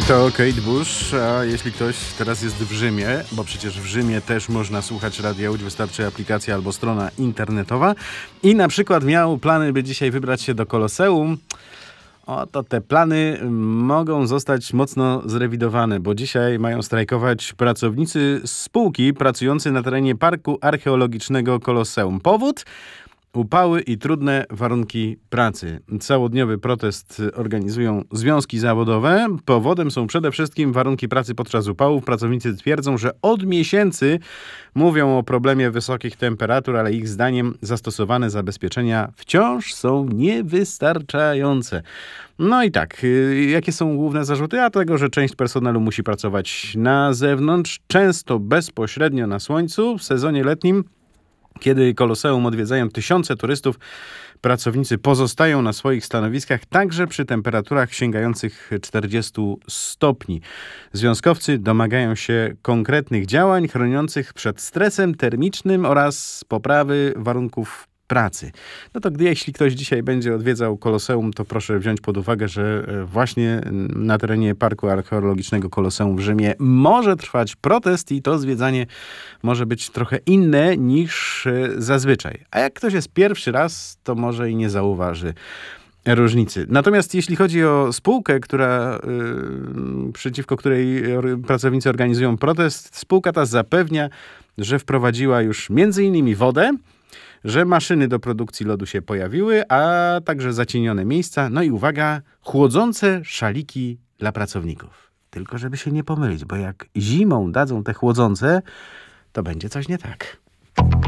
To Kate Bush, a jeśli ktoś teraz jest w Rzymie, bo przecież w Rzymie też można słuchać Radia Łódź, wystarczy aplikacja albo strona internetowa i na przykład miał plany, by dzisiaj wybrać się do Koloseum, to te plany mogą zostać mocno zrewidowane, bo dzisiaj mają strajkować pracownicy spółki pracujący na terenie Parku Archeologicznego Koloseum. Powód? Upały i trudne warunki pracy. Całodniowy protest organizują związki zawodowe. Powodem są przede wszystkim warunki pracy podczas upałów. Pracownicy twierdzą, że od miesięcy mówią o problemie wysokich temperatur, ale ich zdaniem zastosowane zabezpieczenia wciąż są niewystarczające. No i tak, jakie są główne zarzuty? A tego, że część personelu musi pracować na zewnątrz, często bezpośrednio na słońcu. W sezonie letnim, kiedy Koloseum odwiedzają tysiące turystów, pracownicy pozostają na swoich stanowiskach także przy temperaturach sięgających 40 stopni. Związkowcy domagają się konkretnych działań chroniących przed stresem termicznym oraz poprawy warunków pracy. No to jeśli ktoś dzisiaj będzie odwiedzał Koloseum, to proszę wziąć pod uwagę, że właśnie na terenie Parku Archeologicznego Koloseum w Rzymie może trwać protest i to zwiedzanie może być trochę inne niż zazwyczaj. A jak ktoś jest pierwszy raz, to może i nie zauważy różnicy. Natomiast jeśli chodzi o spółkę, przeciwko której pracownicy organizują protest, spółka ta zapewnia, że wprowadziła już m.in. wodę, że maszyny do produkcji lodu się pojawiły, a także zacienione miejsca, no i uwaga, chłodzące szaliki dla pracowników. Tylko żeby się nie pomylić, bo jak zimą dadzą te chłodzące, to będzie coś nie tak.